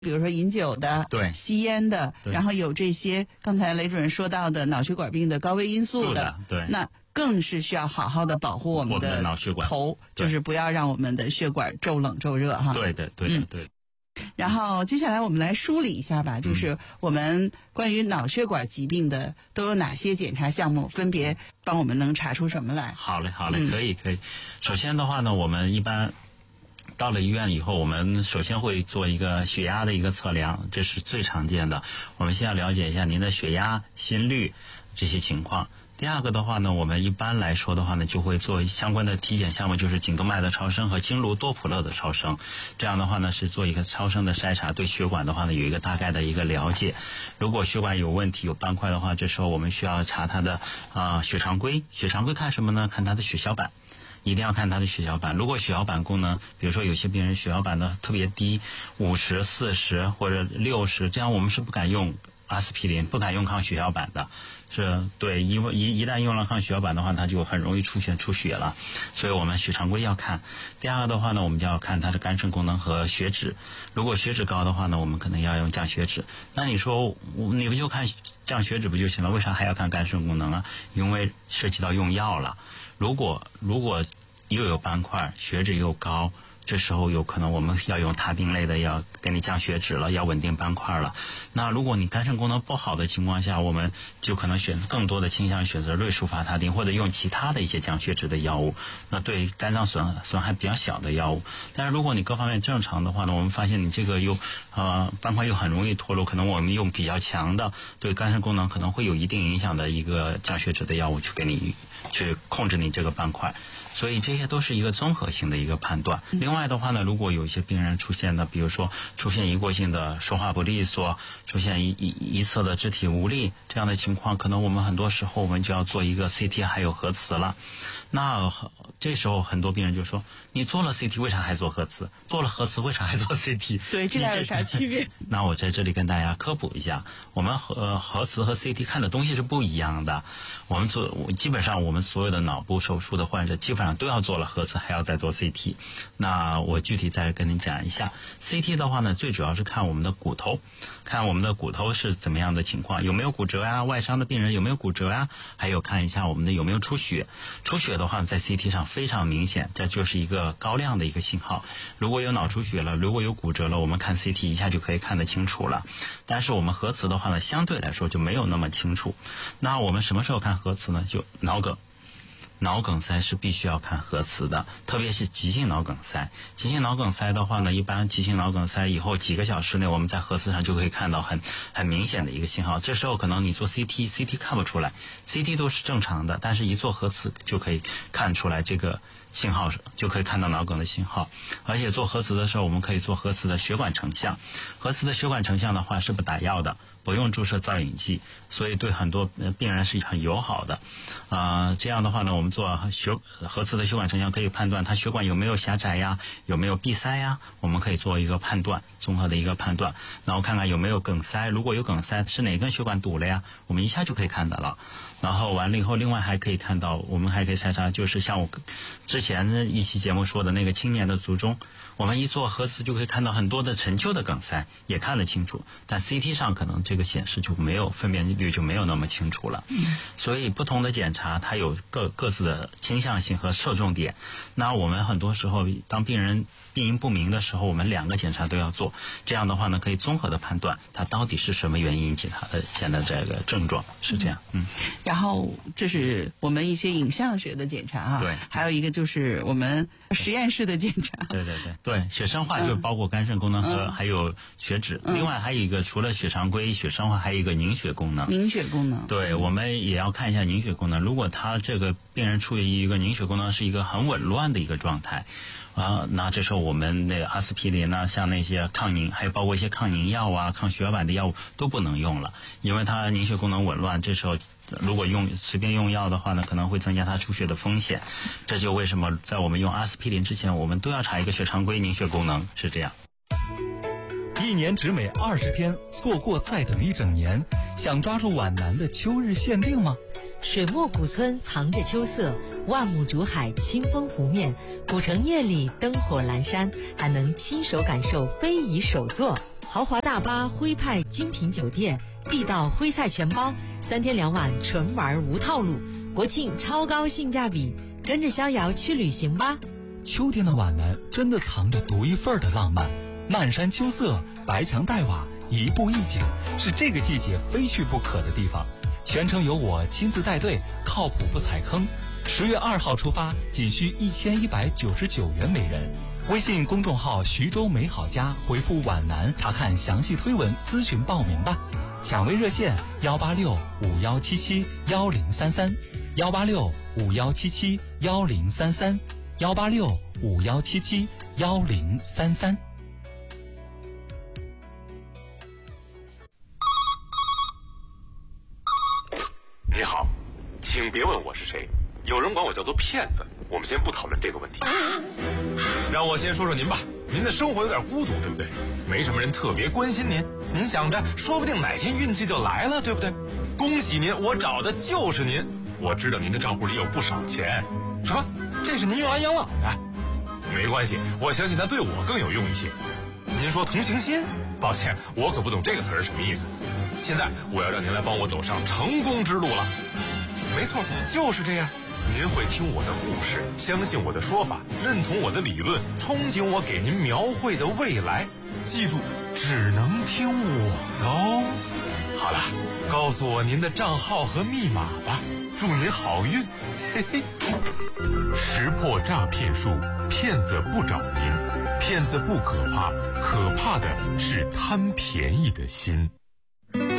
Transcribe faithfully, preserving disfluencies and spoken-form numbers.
比如说饮酒的， 对， 吸烟的，然后有这些刚才雷主任说到的脑血管病的高危因素的， 对， 那更是需要好好的保护我们的脑血管头，就是不要让我们的血管骤冷骤热哈。 对的，对的， 嗯、 对的。 然后接下来我们来梳理一下吧，就是我们关于脑血管疾病的都有哪些检查项目，分别帮我们能查出什么来？ 好嘞，好嘞，可以，可以。首先的话呢，我们一般到了医院以后，我们首先会做一个血压的一个测量，这是最常见的。我们先要了解一下您的血压、心率这些情况。第二个的话呢，我们一般来说的话呢，就会做相关的体检项目，就是颈动脉的超声和经颅多普勒的超声。这样的话呢，是做一个超声的筛查，对血管的话呢有一个大概的一个了解。如果血管有问题、有斑块的话，这时候我们需要查它的啊、呃、血常规。血常规看什么呢？看它的血小板。一定要看他的血小板，如果血小板功能，比如说有些病人血小板的特别低，五十、四十或者六十，这样我们是不敢用阿司匹林，不敢用抗血小板的，是对，一一一旦用了抗血小板的话，它就很容易出现出血了，所以我们血常规要看。第二个的话呢，我们就要看它的肝肾功能和血脂，如果血脂高的话呢，我们可能要用降血脂。那你说你不就看降血脂不就行了？为啥还要看肝肾功能啊？因为涉及到用药了。如果如果又有斑块，血脂又高，这时候有可能我们要用他汀类的药给你降血脂了，要稳定斑块了。那如果你肝肾功能不好的情况下，我们就可能选更多的倾向选择瑞舒伐他汀，或者用其他的一些降血脂的药物，那对肝脏损损害比较小的药物。但是如果你各方面正常的话呢，我们发现你这个又呃斑块又很容易脱落，可能我们用比较强的对肝肾功能可能会有一定影响的一个降血脂的药物去给你去控制你这个斑块。所以这些都是一个综合性的一个判断。另外的话呢，如果有一些病人出现的，比如说出现一过性的说话不利索，出现一一一侧的肢体无力这样的情况，可能我们很多时候我们就要做一个 C T 还有核磁了。那这时候很多病人就说，你做了 C T 为啥还做核磁？做了核磁为啥还做 C T？ 对，这俩有啥区别？ 那我在这里跟大家科普一下，我们核核磁和 C T 看的东西是不一样的。我们做基本上我们所有的脑部手术的患者基本上都要做了核磁，还要再做 C T。那我具体再跟您讲一下 ，C T 的话呢，最主要是看我们的骨头，看我们的骨头是怎么样的情况，有没有骨折啊？外伤的病人有没有骨折啊？还有看一下我们的有没有出血。出血的话，在 C T 上非常明显，这就是一个高亮的一个信号。如果有脑出血了，如果有骨折了，我们看 C T 一下就可以看得清楚了。但是我们核磁的话呢，相对来说就没有那么清楚。那我们什么时候看核磁呢？就脑梗。脑梗塞是必须要看核磁的，特别是急性脑梗塞。急性脑梗塞的话呢，一般急性脑梗塞以后几个小时内，我们在核磁上就可以看到很很明显的一个信号。这时候可能你做 C T，C T 看不出来 ，C T 都是正常的，但是一做核磁就可以看出来这个信号，就可以看到脑梗的信号。而且做核磁的时候，我们可以做核磁的血管成像。核磁的血管成像的话是不打药的，不用注射造影剂，所以对很多病人是很友好的。啊、呃，这样的话呢，我们做血核磁的血管成像可以判断它血管有没有狭窄呀，有没有闭塞呀，我们可以做一个判断，综合的一个判断。然后看看有没有梗塞，如果有梗塞，是哪根血管堵了呀？我们一下就可以看到了。然后完了以后，另外还可以看到，我们还可以筛查，就是像我之前一期节目说的那个青年的卒中，我们一做核磁就可以看到很多的陈旧的梗塞，也看得清楚。但 C T 上可能这个显示就没有分辨率就没有那么清楚了。嗯、所以不同的检查它有各各自的倾向性和侧重点。那我们很多时候当病人病因不明的时候，我们两个检查都要做，这样的话呢，可以综合的判断它到底是什么原因引起它的现在这个症状，是这样。嗯。 然后这是我们一些影像学的检查啊， 对， 还有一个就是我们实验室的检查。 对对对对，血生化就包括肝肾功能和、嗯、还有血脂、嗯。另外还有一个除了血常规、血生化，还有一个凝血功能。 凝血功能。 对，我们也要看一下凝血功能。如果他这个病人处于一个凝血功能是一个很紊乱的一个状态。啊，那这时候我们那个阿司匹林啊，像那些抗凝，还有包括一些抗凝药啊、抗血小板的药物都不能用了，因为它凝血功能紊乱。这时候如果用随便用药的话呢，可能会增加它出血的风险。这就为什么在我们用阿司匹林之前，我们都要查一个血常规、凝血功能，是这样。 一年只美二十天，错过再等一整年。想抓住皖南的秋日限定吗？ 水墨古村藏着秋色，万亩竹海清风拂面，古城夜里灯火阑珊，还能亲手感受非遗手作。豪华大巴、徽派精品酒店、地道徽菜全包，三天两晚纯玩无套路，国庆超高性价比，跟着逍遥去旅行吧。 秋天的皖南真的藏着独一份的浪漫，漫山秋色，白墙黛瓦，一步一景，是这个季节非去不可的地方。全程由我亲自带队，靠谱不踩坑。十月二号出发，仅需一千一百九十九元每人。微信公众号徐州美好家回复皖南查看详细推文，咨询报名吧。抢位热线幺八六五幺七七幺零三三，幺八六五幺七七幺零三三，幺八六五幺七七幺零三三。 你好，请别问我是谁，有人管我叫做骗子，我们先不讨论这个问题。让我先说说您吧，您的生活有点孤独，对不对？没什么人特别关心您，您想着说不定哪天运气就来了，对不对？恭喜您，我找的就是您。我知道您的账户里有不少钱。什么？这是您用来养老的？没关系，我相信它对我更有用一些。您说同情心？抱歉，我可不懂这个词儿什么意思。现在我要让您来帮我走上成功之路了。没错，就是这样。您会听我的故事，相信我的说法，认同我的理论，憧憬我给您描绘的未来。记住，只能听我的哦。好了，告诉我您的账号和密码吧，祝您好运。嘿嘿。识破诈骗术，骗子不找您，骗子不可怕，可怕的是贪便宜的心。